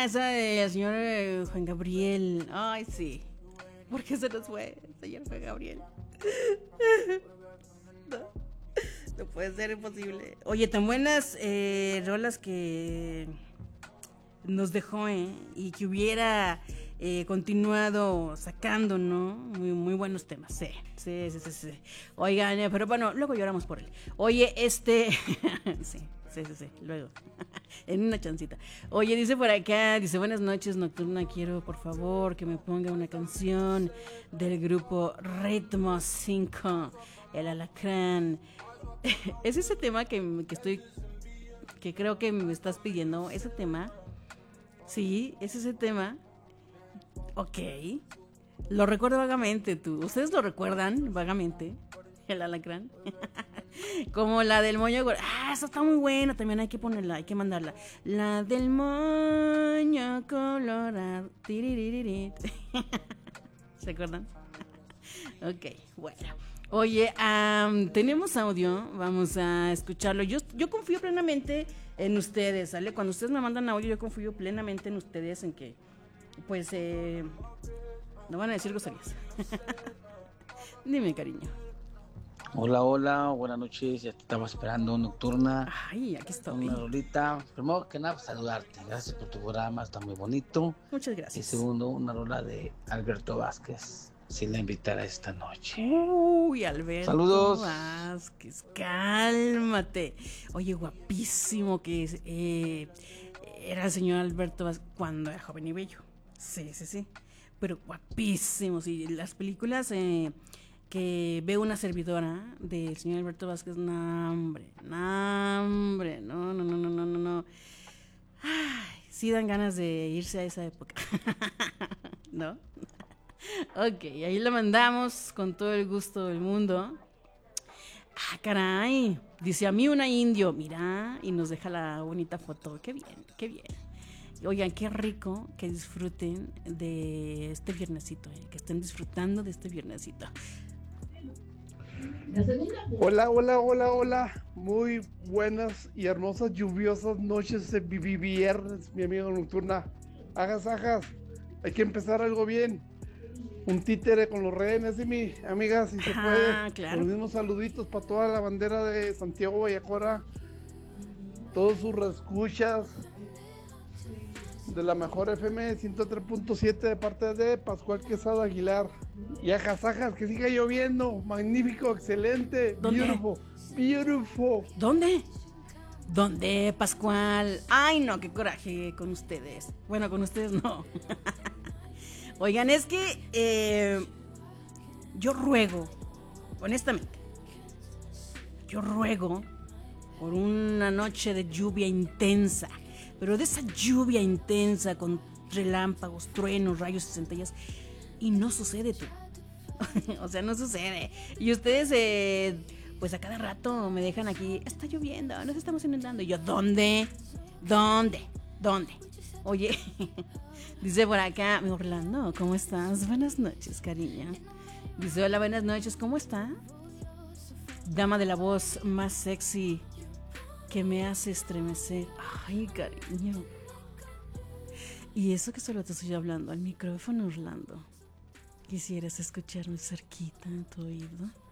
esa del señor Juan Gabriel. Ay, sí. ¿Por qué se nos fue, señor Juan Gabriel? No, no puede ser imposible. Oye, tan buenas rolas que nos dejó, y que hubiera continuado sacando, ¿no? Muy, muy buenos temas, sí. Oigan, pero bueno, luego lloramos por él. Oye, sí, luego. En una chancita. Oye, dice por acá, dice, buenas noches, Nocturna, quiero por favor que me ponga una canción del grupo Ritmo 5, El Alacrán. Es ese tema que creo que me estás pidiendo, ese tema. Sí, es ese tema. Ok. Lo recuerdo vagamente, tú. ¿Ustedes lo recuerdan vagamente? El Alacrán. Como la del moño. Esa está muy buena. También hay que ponerla, hay que mandarla. La del moño colorado. ¿Se acuerdan? Ok, bueno. Oye, tenemos audio. Vamos a escucharlo. Yo confío plenamente en ustedes, ¿sale? Cuando ustedes me mandan audio, yo confío plenamente en ustedes, en que, pues, no van a decir groserías. Dime, cariño. Hola, buenas noches, ya te estaba esperando, Nocturna. Ay, aquí estoy. Una rolita, primero que nada, saludarte, gracias por tu programa, está muy bonito. Muchas gracias. Y segundo, una rola de Alberto Vázquez, si la invitara esta noche. Uy, Alberto Saludos. Vázquez, cálmate. Oye, guapísimo que es, era el señor Alberto Vázquez cuando era joven y bello. Sí. Pero guapísimo, sí. Las películas que veo una servidora del señor Alberto Vázquez, no, hombre, no. Ay, sí dan ganas de irse a esa época. ¿No? Ok, ahí la mandamos con todo el gusto del mundo. Ah, caray. Dice a mí una indio, mira, y nos deja la bonita foto. Qué bien. Oigan, qué rico que disfruten de este viernesito, que estén disfrutando de este viernesito. Hola. Muy buenas y hermosas lluviosas noches de viernes, mi amigo Nocturna. Ajas. Hay que empezar algo bien. Un títere con los rehenes, y mi amiga, si se puede. Claro. Los mismos saluditos para toda la bandera de Santiago Guayacora. Todos sus reescuchas de la mejor FM 103.7 de parte de Pascual Quesada Aguilar. Y ajas, que siga lloviendo. Magnífico, excelente. ¿Dónde? Beautiful. ¿Dónde, Pascual? Ay, no, qué coraje con ustedes. Bueno, con ustedes no. Oigan, es que yo ruego, honestamente, por una noche de lluvia intensa, pero de esa lluvia intensa con relámpagos, truenos, rayos y centellas, y no sucede, tú. O sea, no sucede. Y ustedes, pues a cada rato me dejan aquí, está lloviendo, nos estamos inundando. Y yo, ¿dónde? Oye, dice por acá, Orlando, ¿cómo estás? Buenas noches, cariño. Dice, hola, buenas noches, ¿cómo está? Dama de la voz más sexy que me hace estremecer. Ay, cariño. Y eso que solo te estoy hablando al micrófono, Orlando. ¿Quisieras escucharme cerquita en tu oído?